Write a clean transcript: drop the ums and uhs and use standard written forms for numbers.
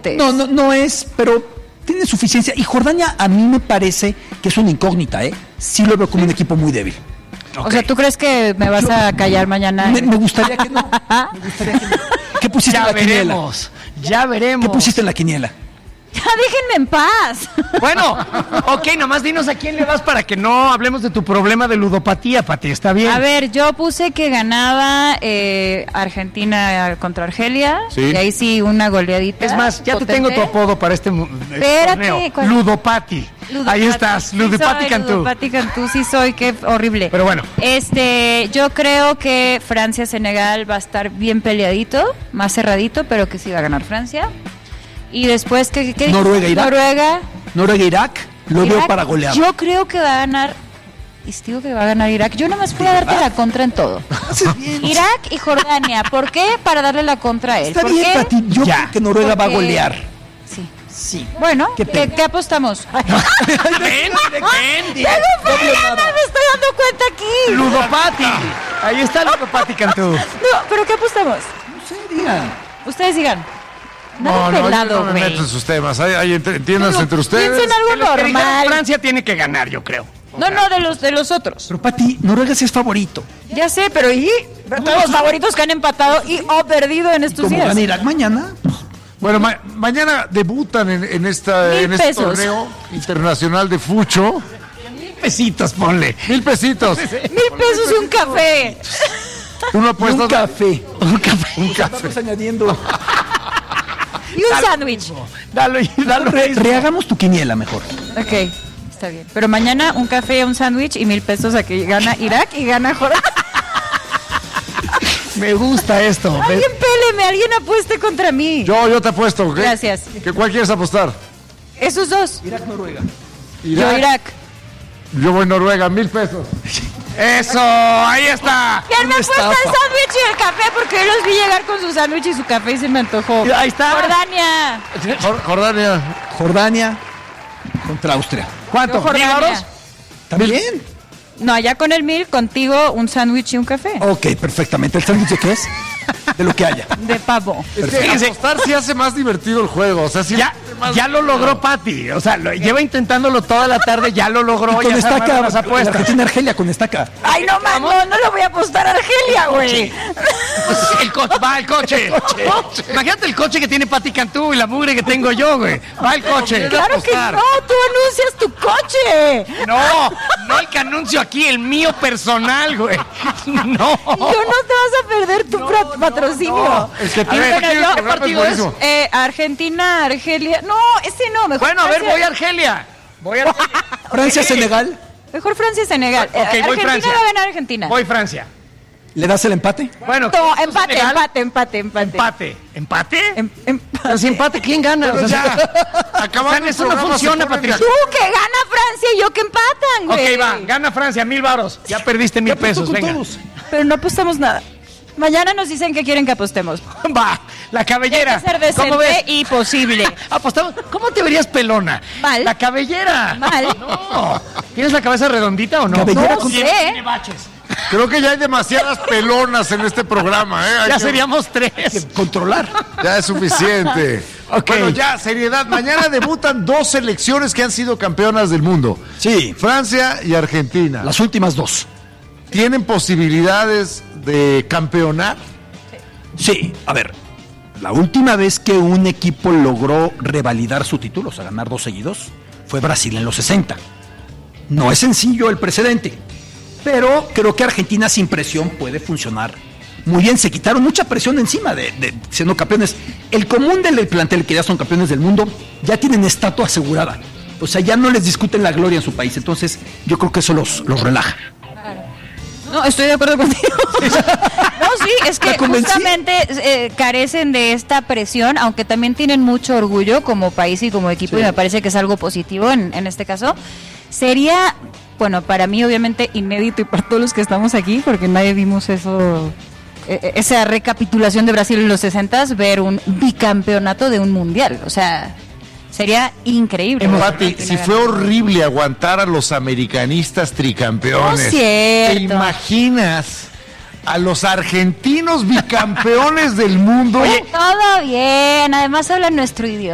fuertes. No es, pero tiene suficiencia. Y Jordania a mí me parece que es una incógnita, ¿eh? Sí lo veo como un equipo muy débil. O sea, ¿tú crees que me vas a callar mañana? Me gustaría que no. ¿Qué pusiste en la quiniela? Ya veremos. ¿Qué pusiste en la quiniela? Ya déjenme en paz. Bueno, ok, nomás dinos a quién le vas para que no hablemos de tu problema de ludopatía, Pati, ¿está bien? A ver, yo puse que ganaba Argentina contra Argelia. Sí. Y ahí sí, una goleadita. Es más, ya potente. te tengo tu apodo para este torneo. ¿cuál? Ludopati. Ahí estás, Ludopati Cantú. Ludopati Cantú, sí soy, qué horrible. Pero bueno. Yo creo que Francia-Senegal va a estar bien peleadito, más cerradito, pero que sí va a ganar Francia. Y después, ¿qué Noruega-Irak. Noruega-Irak, lo veo para golear. Yo creo que va a ganar. Y digo que va a ganar Irak. Yo nomás voy a darte la contra en todo. Irak y Jordania. ¿Por qué? Para darle la contra a él. Está ¿Por bien, qué? Pati. Yo creo que Noruega va a golear. Sí. Bueno, ¿qué apostamos? ¿Ven? Me estoy dando cuenta aquí. Ludopati. Ahí está Ludopati Cantú. No, ¿pero qué apostamos? No sé, digan. Ustedes digan. No, yo no me güey. meto en sus temas. Entiéndanse entre ustedes. Piensen algo normal. Francia tiene que ganar, yo creo. No, de los otros. Pero, Pati, Noruega sí es favorito. Ya sé, pero todos los favoritos que han empatado o perdido en estos Como días. gana Irak mañana. Bueno, mañana debutan en este torneo internacional de fucho. 1,000 pesitos, ponle. 1,000 pesitos. 1,000 pesos y un café. Uno apuesta. Un café. Un café. Estamos añadiendo. Y un sándwich. Dalo. Rehagamos tu quiniela mejor. Ok, está bien. Pero mañana un café, un sándwich y 1,000 pesos a que gana Irak y gana Jordania. Me gusta esto. Alguien péleme, alguien apueste contra mí. Yo te apuesto. ¿Okay? Gracias. ¿Cuál quieres apostar? Esos dos. Irak-Noruega. Yo Irak. Yo voy Noruega, 1,000 pesos. Eso, ahí está. ¿Quién me apuesta el sándwich y el café? Porque yo los vi llegar con su sándwich y su café y se me antojó. Ahí está. Jordania. Jordania contra Austria. ¿Cuánto? Jordania. ¿También? No, allá con el 1,000, contigo un sándwich y un café. Ok, perfectamente. ¿El sándwich de qué es? De lo que haya. De pavo. Apostar sí hace más divertido el juego. O sea, sí ya lo logró Pati. O sea, lleva intentándolo toda la tarde, ya lo logró. Con ya estaca. las apuestas. Argentina-Argelia con estaca. Ay, no le voy a apostar a Argelia, güey. El coche. Imagínate el coche que tiene Pati Cantú y la mugre que tengo yo, güey. Va el coche. Claro que no, tú anuncias tu coche. No el que anuncio aquí, el mío personal, güey. No. Yo no te vas a perder tu patrocinio. Es que ¿qué partido es? Argentina, Argelia. No, ese no, mejor. Bueno, a ver, voy a Argelia. Francia-Senegal. Mejor Francia-Senegal. Ok, voy Argentina Francia. va a ganar Argentina. Voy Francia. ¿Le das el empate? Bueno, No, empate. ¿Empate? Empate. Pero si empate, ¿quién gana? Pero ya, acabando eso no funciona, Patricia. Tú que gana Francia y yo que empatan, güey. Ok, va, gana Francia, 1,000 varos. Ya perdiste 1,000 pesos, venga. Todos. Pero no apostamos nada. Mañana nos dicen que quieren que apostemos. Va, la cabellera. Tiene que ser ¿Cómo ves? decente y posible. Apostamos. ¿Cómo te verías pelona? Mal. La cabellera. Mal. No. ¿Tienes la cabeza redondita o no? Cabellera No con- sé. Tiene baches. Creo que ya hay demasiadas pelonas en este programa, ¿eh? Ya seríamos 3. Controlar. Ya es suficiente. Ok. Bueno, ya, seriedad. Mañana debutan 2 selecciones que han sido campeonas del mundo. Sí. Francia y Argentina. Las últimas dos. ¿Tienen posibilidades de campeonar? Sí, a ver. La última vez que un equipo logró revalidar su título, o sea, ganar 2 seguidos, fue Brasil en los 60. No es sencillo el precedente, pero creo que Argentina sin presión puede funcionar muy bien. Se quitaron mucha presión encima de siendo campeones. El común del plantel, que ya son campeones del mundo, ya tienen estatua asegurada. O sea, ya no les discuten la gloria en su país. Entonces, yo creo que eso los relaja. No, estoy de acuerdo contigo. No, sí, es que justamente carecen de esta presión, aunque también tienen mucho orgullo como país y como equipo, y me parece que es algo positivo en este caso. Sería, bueno, para mí obviamente inédito y para todos los que estamos aquí, porque nadie vimos eso, esa recapitulación de Brasil en los 60s, ver un bicampeonato de un mundial, o sea, sería increíble. Pati, si fue horrible aguantar a los americanistas tricampeones. No es cierto. ¿Te imaginas a los argentinos bicampeones del mundo? Todo bien, además hablan nuestro idioma.